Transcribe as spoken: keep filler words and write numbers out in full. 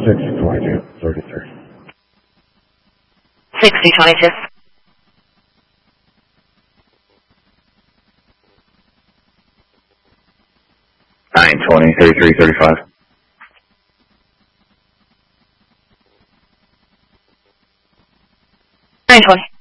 six twenty-two thirty-three. sixty twenty-two. nine twenty thirty-three thirty-five. nine twenty.